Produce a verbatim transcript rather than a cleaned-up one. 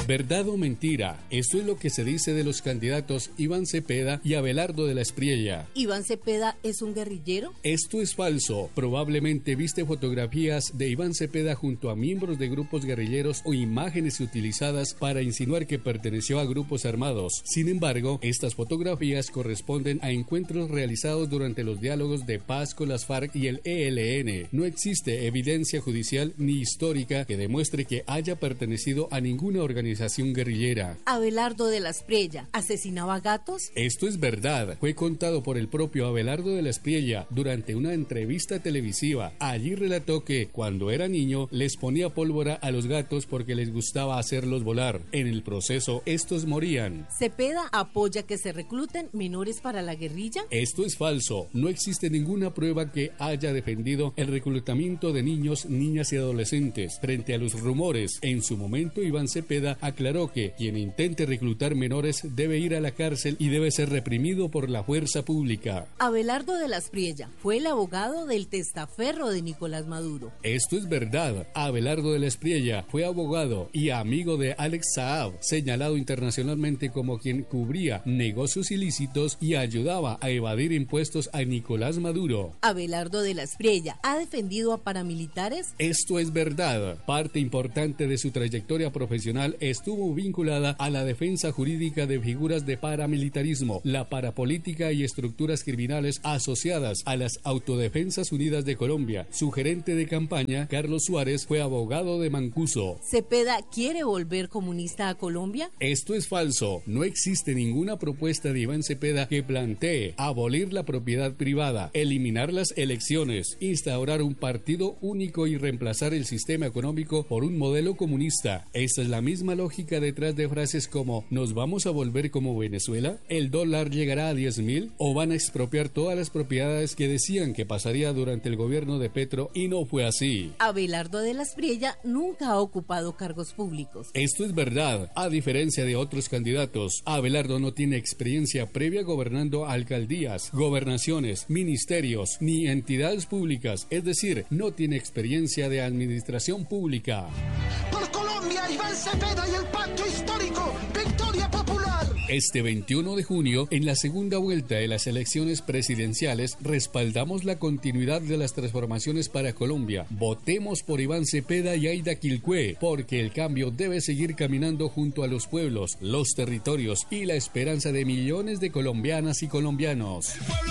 ¿Verdad o mentira? Esto es lo que se dice de los candidatos Iván Cepeda y Abelardo de la Espriella. ¿Iván Cepeda es un guerrillero? Esto es falso. Probablemente viste fotografías de Iván Cepeda junto a miembros de grupos guerrilleros o imágenes utilizadas para insinuar que perteneció a grupos armados. Sin embargo, estas fotografías corresponden a encuentros realizados durante los diálogos de paz con las FARC y el E L N. No existe evidencia judicial ni histórica que demuestre que haya pertenecido a ninguna organización guerrillera. Abelardo de la Espriella, ¿asesinaba gatos? Esto es verdad. Fue contado por el propio Abelardo de la Espriella durante una entrevista televisiva. Allí relató que, cuando era niño, les ponía pólvora a los gatos porque les gustaba hacerlos volar. En el proceso, estos morían. ¿Cepeda apoya que se recluten menores para la guerrilla? Esto es falso. No existe ninguna prueba que haya defendido el reclutamiento de niños, niñas y adolescentes. Frente a los rumores, en su momento Iván Cepeda aclaró que quien intente reclutar menores debe ir a la cárcel y debe ser reprimido por la fuerza pública. Abelardo de la Espriella fue el abogado del testaferro de Nicolás Maduro. Esto es verdad. Abelardo de la Espriella fue abogado y amigo de Alex Saab, señalado internacionalmente como quien cubría negocios ilícitos y ayudaba a evadir impuestos a Nicolás Maduro. Abelardo de la Espriella ha defendido a paramilitares. Esto es verdad. Parte importante de su trayectoria profesional estuvo vinculada a la defensa jurídica de figuras de paramilitarismo, la parapolítica y estructuras criminales asociadas a las Autodefensas Unidas de Colombia. Su gerente de campaña, Carlos Suárez, fue abogado de Mancuso. ¿Cepeda quiere volver comunista a Colombia? Esto es falso. No existe ninguna propuesta de Iván Cepeda que plantee abolir la propiedad privada, eliminar las elecciones, instaurar un partido único y reemplazar el sistema económico por un modelo comunista. Esta es la misma lógica detrás de frases como ¿nos vamos a volver como Venezuela? ¿El dólar llegará a diez mil? ¿O van a expropiar todas las propiedades que decían que pasaría durante el gobierno de Petro y no fue así? Abelardo de la Espriella nunca ha ocupado cargos públicos. Esto es verdad. A diferencia de otros candidatos, Abelardo no tiene experiencia previa gobernando alcaldías, gobernaciones, ministerios ni entidades públicas, es decir, no tiene experiencia de administración pública. Por Colombia, Iván Cepeda y el pacto histórico, victoria popular. Este veintiuno de junio, en la segunda vuelta de las elecciones presidenciales, respaldamos la continuidad de las transformaciones para Colombia. Votemos por Iván Cepeda y Aida Quilcue, porque el cambio debe seguir caminando junto a los pueblos, los territorios y la esperanza de millones de colombianas y colombianos.